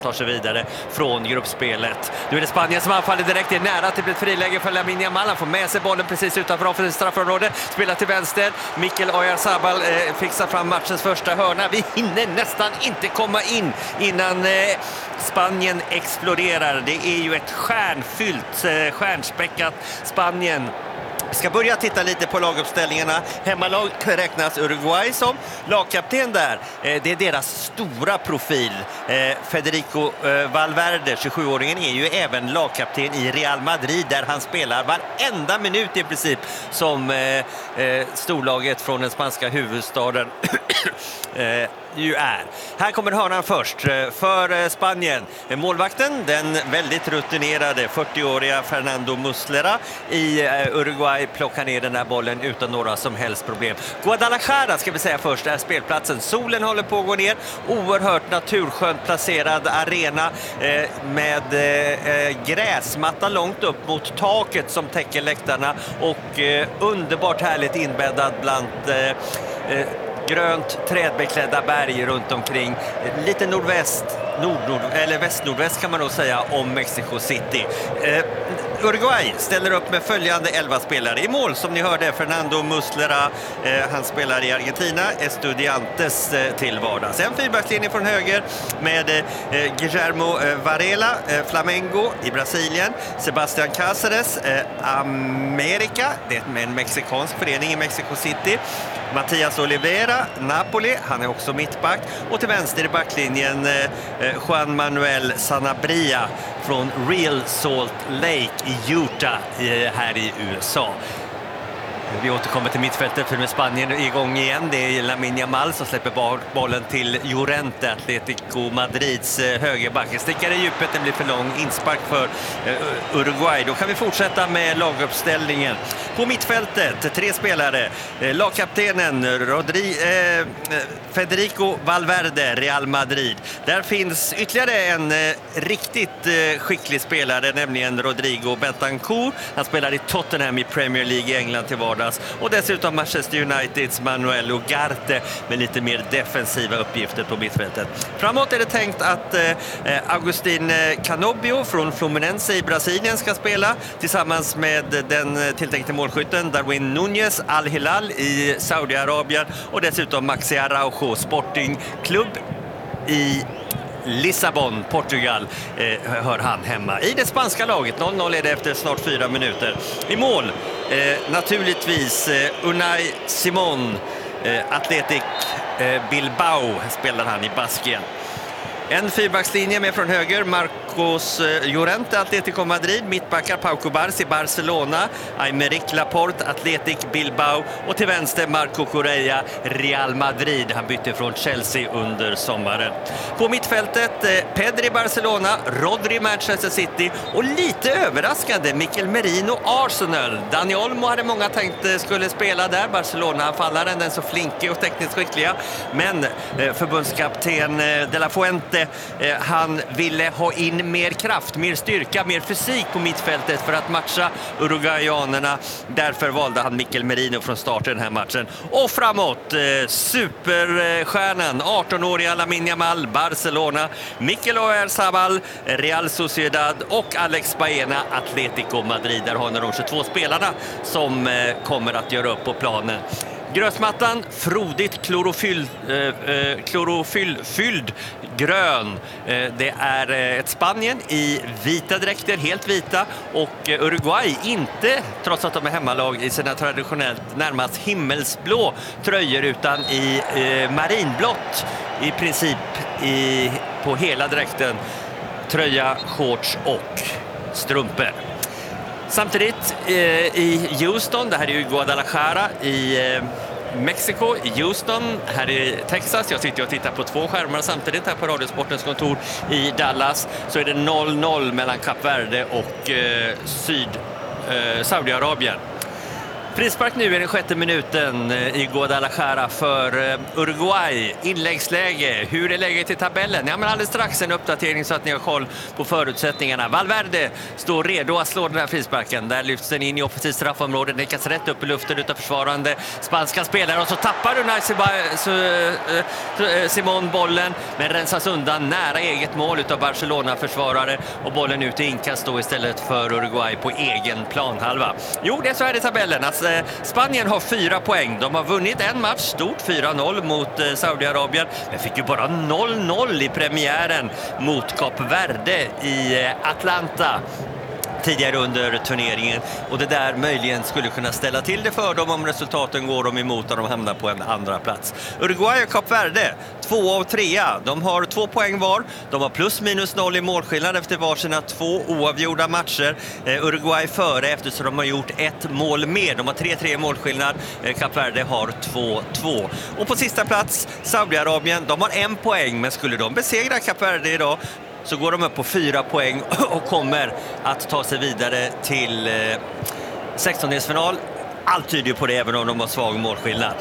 tar sig vidare från gruppspelet. Nu är det Spanien som anfaller direkt. Det är nära att det blir ett friläge för Lamine Yamal. Han får med sig bollen precis utanför offensivt straffområde. Spelar till vänster. Mikel Oyarzabal fixar fram matchens första hörna. Vi hinner nästan inte komma in innan Spanien exploderar. Det är ju ett stjärnspäckat Spanien. Vi ska börja titta lite på laguppställningarna. Hemmalag räknas Uruguay som lagkapten där. Det är deras stora profil. Federico Valverde, 27-åringen, är ju även lagkapten i Real Madrid där han spelar varenda minut i princip som storlaget från den spanska huvudstaden ju är. Här kommer hörnan först för Spanien. Målvakten, den väldigt rutinerade 40-åriga Fernando Muslera i Uruguay, plockar ner den här bollen utan några som helst problem. Guadalajara ska vi säga först är spelplatsen. Solen håller på att gå ner. Oerhört naturskönt placerad arena med gräsmatta långt upp mot taket som täcker läktarna och underbart härligt inbäddad bland grönt trädbeklädda berg runt omkring. Lite väst-nordväst kan man nog säga om Mexico City. Uruguay ställer upp med följande 11 spelare i mål. Som ni hörde, Fernando Muslera, han spelar i Argentina, Estudiantes till vardags. En fyrbackslinje från höger med Guillermo Varela, Flamengo i Brasilien, Sebastián Cáceres, América, det är en mexikansk förening i Mexico City, Matías Olivera, Napoli, han är också mittback, och till vänster i backlinjen Juan Manuel Sanabria från Real Salt Lake i Utah här i USA. Vi återkommer till mittfältet för med Spanien igång igen. Det är Lamine Yamal som släpper bollen till Llorente, Atletico Madrids högerback. Stickar i djupet, den blir för lång. Inspark för Uruguay. Då kan vi fortsätta med laguppställningen. På mittfältet, 3 spelare. Lagkaptenen Federico Valverde, Real Madrid. Där finns ytterligare en riktigt skicklig spelare, nämligen Rodrigo Bentancur. Han spelar i Tottenham i Premier League i England till vardags. Och dessutom Manchester Uniteds Manuel Ugarte med lite mer defensiva uppgifter på mittfältet. Framåt är det tänkt att Agustin Canobio från Fluminense i Brasilien ska spela tillsammans med den tilltänkte målskytten Darwin Núñez Al-Hilal i Saudiarabien och dessutom Maxi Araujo, Sportingklubb i Lissabon, Portugal, hör han hemma. I det spanska laget, 0-0 är det efter snart 4 minuter. I mål, naturligtvis Unai Simón, Athletic Bilbao spelar han i Baskien. En fyrbackslinje med från höger Marcos Llorente, Atletico Madrid, mittbackar Pau Cubarsí i Barcelona, Aymeric Laporte, Athletic Bilbao och till vänster Marco Correa, Real Madrid. Han bytte från Chelsea under sommaren. På mittfältet Pedri Barcelona, Rodri Manchester City och lite överraskande Mikel Merino Arsenal. Dani Olmo hade många tänkt skulle spela där, Barcelona-anfallaren, den så flinke och tekniskt skickliga, men förbundskapten De La Fuente, han ville ha in mer kraft, mer styrka, mer fysik på mittfältet för att matcha uruguayanerna. Därför valde han Mikel Merino från start i den här matchen. Och framåt, superstjärnan, 18-åriga Lamine Yamal, Barcelona, Mikel Oyarzabal, Real Sociedad och Alex Baena, Atletico Madrid. Där har de 22 spelarna som kommer att göra upp på planen. Grösmattan, frodigt klorofyllfylld grön. Det är ett Spanien i vita dräkter, helt vita, och Uruguay inte, trots att de är hemmalag, i sina traditionellt närmast himmelsblå tröjor utan i marinblått i princip på hela dräkten. Tröja, shorts och strumpor. Samtidigt i Houston, det här är ju Guadalajara i Mexiko, i Houston, här i Texas. Jag sitter och tittar på 2 skärmar samtidigt här på Radiosportens kontor i Dallas. Så är det 0-0 mellan Kap Verde och Saudiarabien. Frispark nu i den 6:e minuten i Guadalajara för Uruguay. Inläggsläge. Hur är läget i tabellen? Ja, men alldeles strax en uppdatering så att ni har koll på förutsättningarna. Valverde står redo att slå den här frisparken. Där lyfts den in i offensivt straffområde. Nickas rätt upp i luften utav försvarande spanska spelare. Och så tappar Unai Simón bollen, men rensas undan nära eget mål utav Barcelona-försvarare. Och bollen ut i inkast då istället för Uruguay på egen planhalva. Jo, det är så här i tabellen. Spanien har 4 poäng. De har vunnit en match, stort 4-0 mot Saudiarabien, men fick ju bara 0-0 i premiären mot Kap Verde i Atlanta tidigare under turneringen, och det där möjligen skulle kunna ställa till det för dem om resultaten går dem emot och de hamnar på en andra plats. Uruguay och Kap Verde, 2 och 3. De har 2 poäng var. De har plus minus 0 i målskillnad efter varsina 2 oavgjorda matcher. Uruguay före eftersom de har gjort 1 mål mer. De har 3-3 målskillnad. Kap Verde har 2-2. Och på sista plats Saudiarabien. De har 1 poäng, men skulle de besegra Kap Verde idag så går de upp på 4 poäng och kommer att ta sig vidare till 16-delsfinal. Allt tyder på det, även om de har svag målskillnad.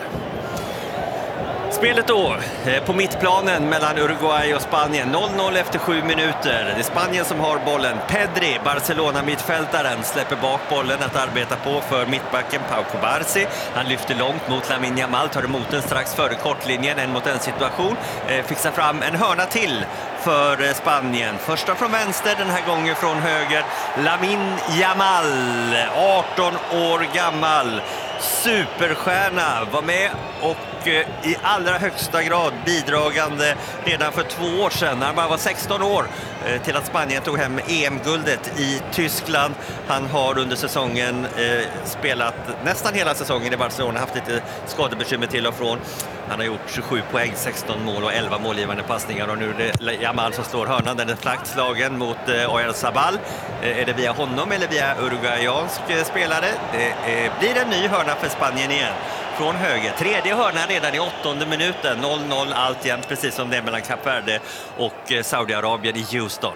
Spelet då på mittplanen mellan Uruguay och Spanien. 0-0 efter 7 minuter. Det är Spanien som har bollen. Pedri, Barcelona-mittfältaren, släpper bak bollen att arbeta på för mittbacken Pau Cubarsí. Han lyfter långt mot Lamine Yamal, tar emot den strax före kortlinjen, en mot en situation. Fixar fram en hörna till för Spanien. Första från vänster, den här gången från höger. Lamine Yamal, 18 år gammal. Superstjärna, var med och i allra högsta grad bidragande redan för 2 år sedan, när han bara var 16 år, till att Spanien tog hem EM-guldet i Tyskland. Han har under säsongen spelat nästan hela säsongen i Barcelona, haft lite skadebekymmer till och från. Han har gjort 27 poäng, 16 mål och 11 målgivande passningar, och nu är det Yamal som slår hörnan. Den är flackt slagen mot Oyarzabal. Är det via honom eller via uruguayansk spelare? Det blir en ny hörna för Spanien igen från höger. Tredje hörnan redan i 8:e minuten. 0-0 alltjämt, precis som det är mellan Kap Verde och Saudiarabien i Houston.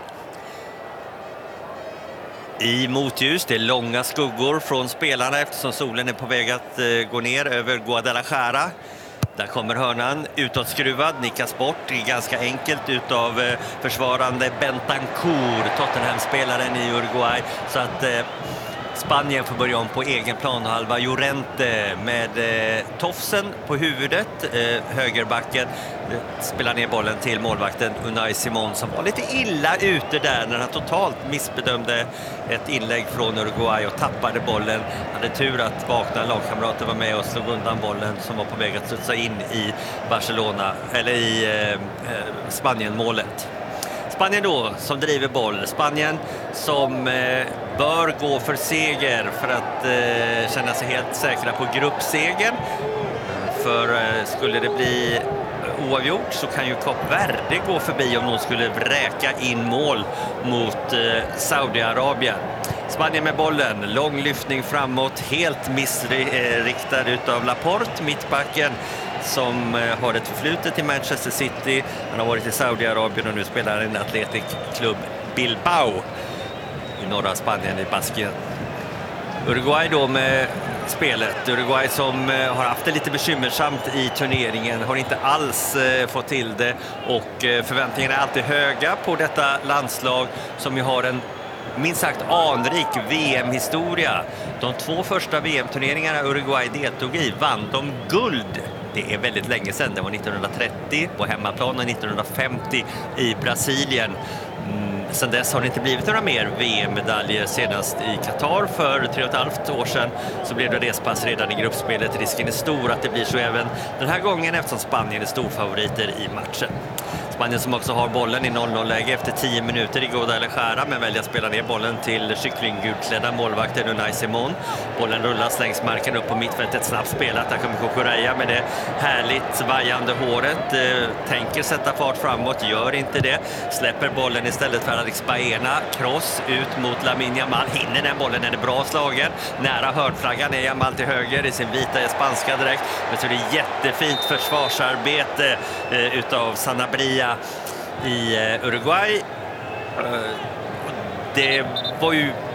I motljus, det är långa skuggor från spelarna eftersom solen är på väg att gå ner över Guadalajara. Där kommer hörnan, utåtskruvad, nickas bort. Det är ganska enkelt utav försvarande Bentancur, Tottenham-spelaren i Uruguay. Så att Spanien får börja om på egen planhalva. Llorente med tofsen på huvudet, högerbacken, spelar ner bollen till målvakten Unai Simón, som var lite illa ute där när han totalt missbedömde ett inlägg från Uruguay och tappade bollen. Han hade tur att vakna lagkamrater var med och slog undan bollen som var på väg att studsa in i Barcelona, eller i Spanien-målet. Spanien då som driver boll. Spanien som bör gå för seger för att känna sig helt säkra på gruppsegern. För skulle det bli oavgjort så kan ju Kap Verde gå förbi om någon skulle vräka in mål mot Saudiarabien. Spanien med bollen, lång lyftning framåt, helt missriktad utav Laporte, mittbacken, som har ett förflutet i Manchester City. Han har varit i Saudiarabien och nu spelar en Athletic Club Bilbao i norra Spanien, i Baskien. Uruguay då med spelet. Uruguay som har haft det lite bekymmersamt i turneringen, har inte alls fått till det, och förväntningarna är alltid höga på detta landslag som ju har en minst sagt anrik VM-historia. De 2 första VM-turneringarna Uruguay deltog i vann de guld. Det är väldigt länge sedan. Det var 1930 på hemmaplan och 1950 i Brasilien. Sen dess har det inte blivit några mer VM-medaljer. Senast i Qatar för 3,5 år sedan så blev det respass redan i gruppspelet. Risken är stor att det blir så även den här gången eftersom Spanien är storfavoriter i matchen. Spanien som också har bollen i 0-0-läge efter 10 minuter i Guadalajara, men väljer att spela ner bollen till kycklinggulklädda målvakten Unai Simón. Bollen rullas längs marken upp på mittfältet, snabbt spelat. Där kommer Cucurella med det härligt vajande håret. Tänker sätta fart framåt, gör inte det. Släpper bollen istället för Alex Baena. Cross ut mot Lamine Yamal. Hinner den bollen, den är bra slagen. Nära hörnflaggan är Yamal till höger i sin vita spanska dräkt. Men så är det jättefint försvarsarbete utav Sanabria i Uruguay. Det var ju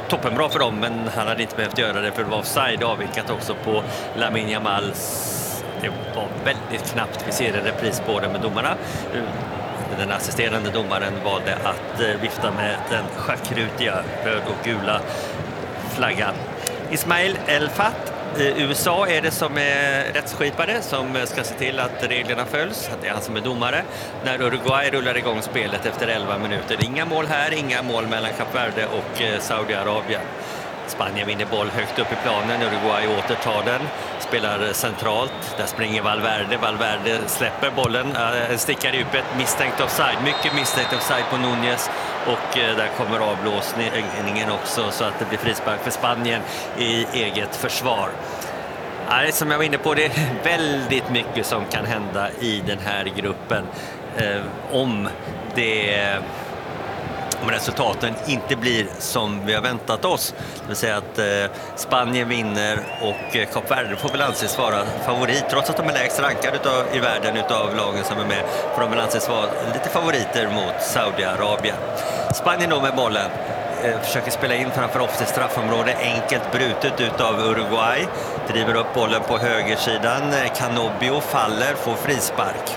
toppenbra för dem, men han hade inte behövt göra det för det var offside, avvikat också på Lamine Yamal. Det var väldigt knappt, vi ser en repris på det, med domarna. Den assisterande domaren valde att vifta med den schackrutiga röd och gula flaggan. Ismail El-Fat, USA är det som är rättsskipare som ska se till att reglerna följs, att det är han som är domare. När Uruguay rullar igång spelet efter 11 minuter. Inga mål här, inga mål mellan Kap Verde och Saudiarabien. Spanien vinner boll högt upp i planen, Uruguay återtar den, spelar centralt, där springer Valverde släpper bollen, stickar upp ett misstänkt offside, mycket misstänkt offside på Núñez, och där kommer avblåsningen också, så att det blir frispark för Spanien i eget försvar. Som jag var inne på, det är väldigt mycket som kan hända i den här gruppen om resultaten inte blir som vi har väntat oss. Det vill säga att Spanien vinner och Kap Verde får väl anses vara favorit, trots att de är lägst rankade i världen utav lagen som är med, får de väl anses vara lite favoriter mot Saudiarabien. Spanien då med bollen försöker spela in framför offensivt straffområde, enkelt brutet utav Uruguay, driver upp bollen på högersidan, Canobio faller, får frispark.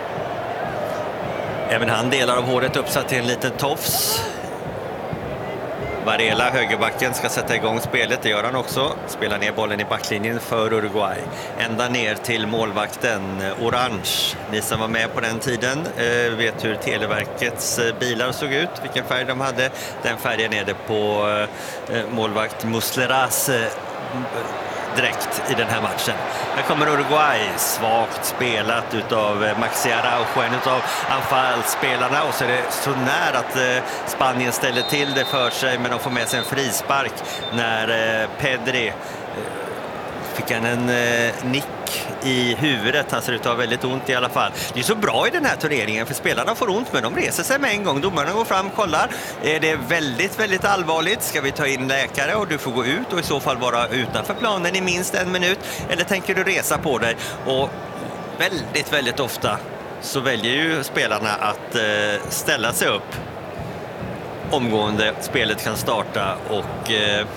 Även han delar av håret uppsatt till en liten tofs. Varela, högerbacken, ska sätta igång spelet. Det gör han också. Spelar ner bollen i backlinjen för Uruguay. Ända ner till målvakten, orange. Ni som var med på den tiden vet hur Televerkets bilar såg ut. Vilken färg de hade. Den färgen är det på målvakt Musleras direkt i den här matchen. Här kommer Uruguay, svagt spelat utav Maxi Araujo, en utav anfallsspelarna, och så är det så nära att Spanien ställer till det för sig, men de får med sig en frispark när Pedri fick en nick i huvudet. Han ser ut att ha väldigt ont i alla fall. Det är så bra i den här turneringen, för spelarna får ont, men de reser sig med en gång. Domarna går fram, kollar. Det är väldigt, väldigt allvarligt. Ska vi ta in läkare och du får gå ut och i så fall vara utanför planen i minst 1 minut? Eller tänker du resa på dig? Och väldigt, väldigt ofta så väljer ju spelarna att ställa sig upp omgående. Spelet kan starta och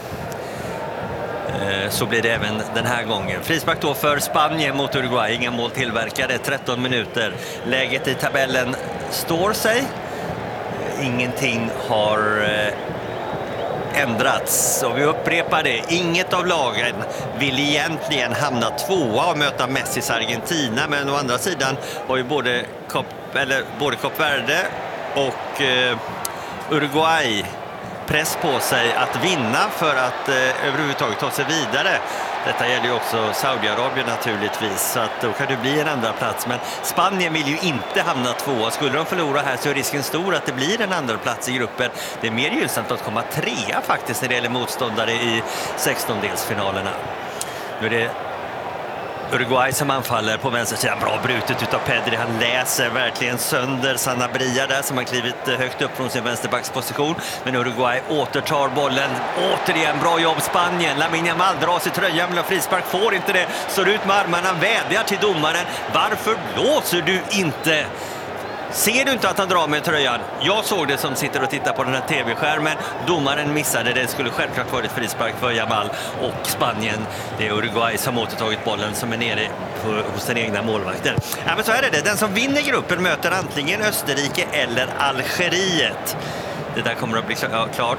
så blir det även den här gången. Frispark då för Spanien mot Uruguay. Inga mål tillverkade, 13 minuter. Läget i tabellen står sig. Ingenting har ändrats. Och vi upprepar det. Inget av lagen vill egentligen hamna tvåa och möta Messis Argentina. Men å andra sidan har ju både Kap Verde och Uruguay press på sig att vinna för att överhuvudtaget ta sig vidare. Detta gäller ju också Saudiarabien naturligtvis, så att då kan det bli en andra plats. Men Spanien vill ju inte hamna tvåa. Skulle de förlora här så är risken stor att det blir en andra plats i gruppen. Det är mer gynnsamt att komma trea faktiskt när det gäller motståndare i 16-delsfinalerna. Nu är det Uruguay som anfaller på vänstersidan, bra brutet utav Pedri. Han läser verkligen sönder Sanabria där som har klivit högt upp från sin vänsterbacksposition. Men Uruguay återtar bollen. Återigen bra jobb Spanien. Lamine Yamal drar sig tröjan, men frispark får inte det. Står ut med armarna, vädjar till domaren. Varför blåser du inte? Ser du inte att han drar med tröjan? Jag såg det som sitter och tittar på den här tv-skärmen. Domaren missade det. Skulle självklart varit frispark för Yamal och Spanien. Det är Uruguay som återtagit bollen, som är nere hos den egna målvakten. Ja, men så är det. Den som vinner gruppen möter antingen Österrike eller Algeriet. Det där kommer att bli klart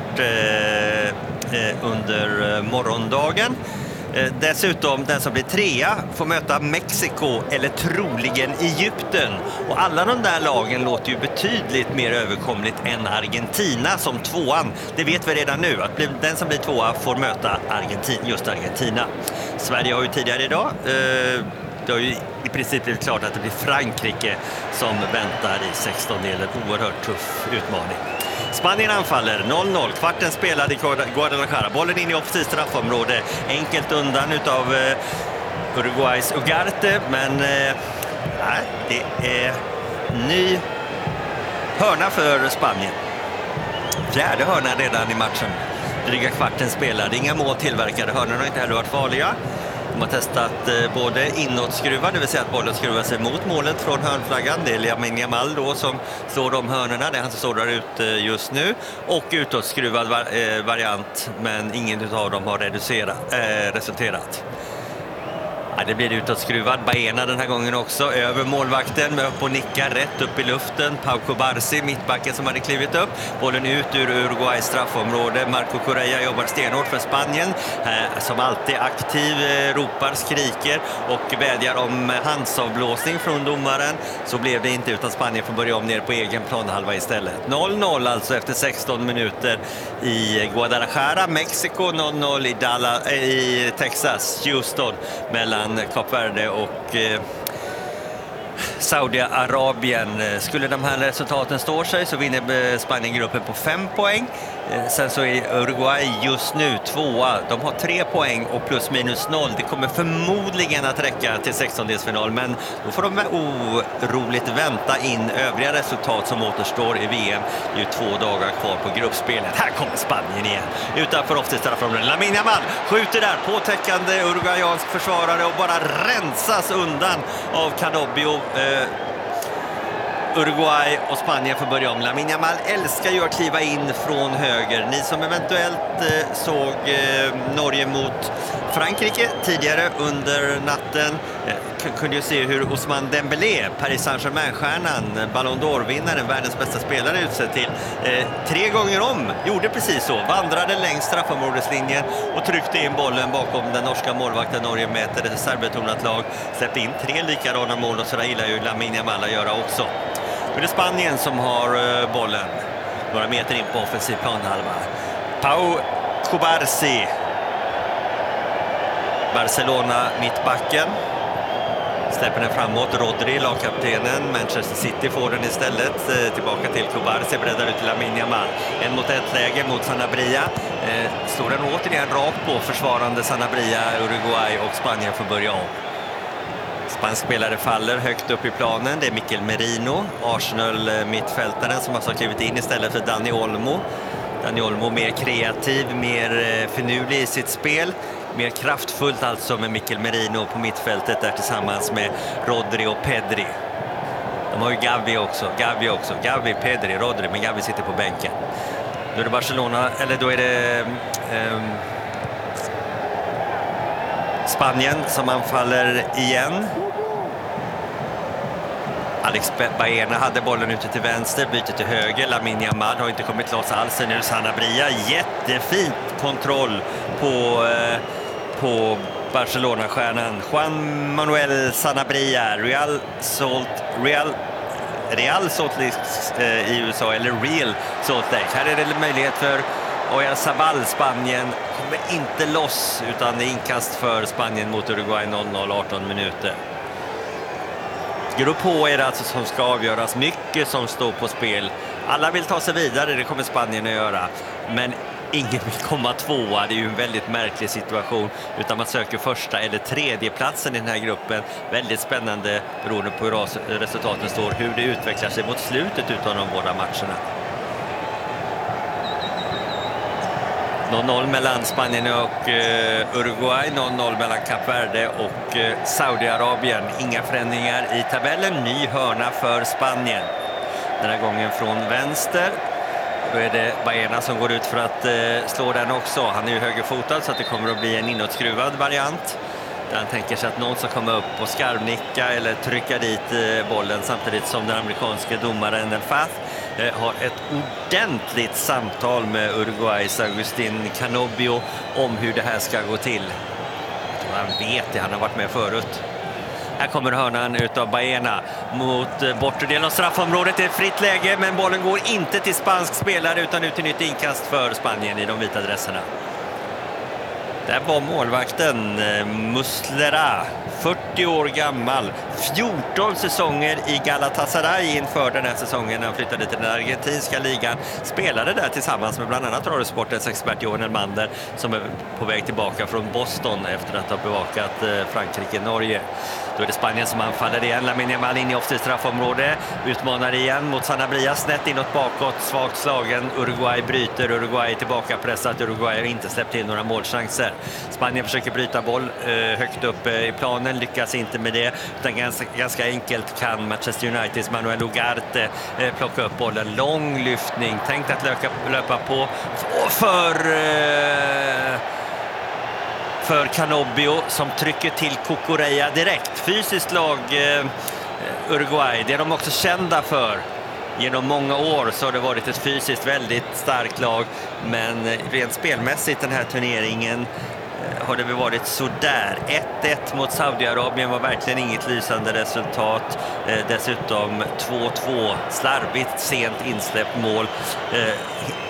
under morgondagen. Dessutom, den som blir trea får möta Mexiko eller troligen Egypten. Och alla de där lagen låter ju betydligt mer överkomligt än Argentina som tvåan. Det vet vi redan nu, att den som blir tvåa får möta just Argentina. Sverige har ju tidigare idag det har ju i princip blivit klart att det blir Frankrike som väntar i 16-delen. Oerhört tuff utmaning. Spanien anfaller, 0-0, kvarten spelad i Guadalajara. Bollen in i offensivt straffområde, enkelt undan utav Uruguays Ugarte, men det är ny hörna för Spanien. Fjärde hörna redan i matchen. Dryga kvarten spelad, inga mål tillverkade, hörnorna har inte heller varit farliga. De har testat både inåtskruvad, det vill säga att bollen skruvar sig mot målet från hörnflaggan. Det är Lamine Yamal då som slår de hörnorna, det är han som står där ute just nu. Och utåtskruvad variant, men ingen av dem har resulterat. Ja, det blir utåtskruvad. Baena den här gången också. Över målvakten, med upp och nickar rätt upp i luften. Pau Cubarsí, mittbacken som hade klivit upp. Bollen ut ur Uruguays straffområde. Marco Correa jobbar stenhårt för Spanien. Som alltid aktiv, ropar, skriker och vädjar om handsavblåsning från domaren. Så blev det inte, utan Spanien får börja om ner på egen planhalva istället. 0-0 alltså efter 16 minuter i Guadalajara. Mexiko 0-0 i Texas, Houston, mellan Kap Verde och Saudiarabien. Skulle de här resultaten stå sig så vinner Spanien gruppen på 5 poäng. Sen så är Uruguay just nu 2:a. De har 3 poäng och plus minus 0. Det kommer förmodligen att räcka till 16-delsfinal, men då får de oroligt vänta in övriga resultat som återstår i VM. Det är ju 2 dagar kvar på gruppspelet. Här kommer Spanien igen. Utanför straffområdet. Lamine Yamal skjuter där, påtäckande uruguayansk försvarare och bara rensas undan av Canobbio. Uruguay och Spanien får börja om. Lamine Yamal älskar ju att kliva in från höger. Ni som eventuellt såg Norge mot Frankrike tidigare under natten kunde ju se hur Ousmane Dembélé, Paris Saint-Germain-stjärnan, Ballon d'Or-vinnaren, världens bästa spelare, utsett till 3 gånger om. Gjorde precis så. Vandrade längs straffområdeslinjen och tryckte in bollen bakom den norska målvakten. Norge mäter ett serbetonat lag. Släppte in 3 likadana mål, och så där gillar ju Lamine Yamal att göra också. Nu är det Spanien som har bollen några meter in på offensiv planhalva. Pau Cubarsí, Barcelona, mittbacken, släpper den framåt. Rodri, lagkaptenen, Manchester City, får den istället. Tillbaka till Cubarsí, breddar ut till Lamine Yamal. 1-mot-1-läge mot Sanabria. Slår den återigen rakt på försvarande Sanabria. Uruguay och Spanien får börja om. Spansk spelare faller högt upp i planen. Det är Mikel Merino, Arsenal-mittfältaren, som har klivit in istället för Dani Olmo. Dani Olmo mer kreativ, mer finurlig i sitt spel. Mer kraftfullt alltså med Mikel Merino på mittfältet där tillsammans med Rodri och Pedri. De har ju Gavi, Pedri, Rodri, men Gavi sitter på bänken. Då är det Barcelona, eller då är det Spanien som anfaller igen. Alex Baena hade bollen ute till vänster, byter till höger. Lamine Yamal har inte kommit loss alls. Nu är Sanabria, jättefint kontroll på Barcelona-stjärnan. Juan Manuel Sanabria, Real Salt Lake i USA, eller Real Salt Lake. Här är det möjlighet för Oyarzabal. Spanien kommer inte loss, utan det är inkast för Spanien mot Uruguay. 0-0, 18 minuter. Grupp H är det alltså som ska avgöras. Mycket som står på spel. Alla vill ta sig vidare, det kommer Spanien att göra. Men ingen vill komma 2:a. Det är ju en väldigt märklig situation. Utan man söker första eller tredje platsen i den här gruppen. Väldigt spännande beroende på hur resultaten står. Hur det utvecklar sig mot slutet utav de båda matcherna. 0-0 mellan Spanien och Uruguay, 0-0 mellan Kap Verde och Saudiarabien. Inga förändringar i tabellen, ny hörna för Spanien. Den här gången från vänster. Då är det Baena som går ut för att slå den också. Han är ju högerfotad, så att det kommer att bli en inåtskruvad variant. Där han tänker sig att någon ska komma upp och skarvnicka eller trycka dit bollen, samtidigt som den amerikanska domaren El Fath har ett ordentligt samtal med Uruguays Agustín Canobbio om hur det här ska gå till. Jag tror han vet det, han har varit med förut. Här kommer hörnan utav Baena mot bortre delen av straffområdet. Det är ett fritt läge, men bollen går inte till spansk spelare utan ut till nytt inkast för Spanien i de vita dresserna. Där var målvakten Muslera, 40 år gammal, 14 säsonger i Galatasaray inför den här säsongen när han flyttade till den argentinska ligan. Spelade där tillsammans med bland annat Radiosportens expert Johan Elmander som är på väg tillbaka från Boston efter att ha bevakat Frankrike-Norge. Då är det Spanien som anfaller igen. Lamine Yamal in i offensivt straffområde. Utmanar igen mot Sanabria. Snett inåt bakåt. Svagt slagen. Uruguay bryter. Uruguay är tillbaka pressat. Uruguay har inte släppt in några målchanser. Spanien försöker bryta boll högt upp i planen. Lyckas inte med det. Utan ganska enkelt kan Manchester Uniteds Manuel Ugarte plocka upp bollen. Lång lyftning. Tänkt att löpa på för Canobbio som trycker till Cucurella direkt. Fysiskt lag Uruguay, det är de också kända för. Genom många år så har det varit ett fysiskt väldigt starkt lag, men rent spelmässigt den här turneringen har det väl varit sådär. 1-1 mot Saudiarabien var verkligen inget lysande resultat. Dessutom 2-2, slarvigt sent insläppt mål.